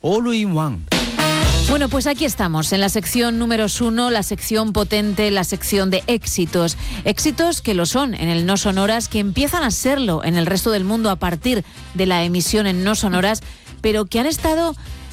All in One. Bueno, pues aquí estamos, en la sección número 1, la sección potente, la sección de éxitos. Éxitos que lo son en el No Sonoras, que empiezan a serlo en el resto del mundo a partir de la emisión en No Sonoras, pero que han estado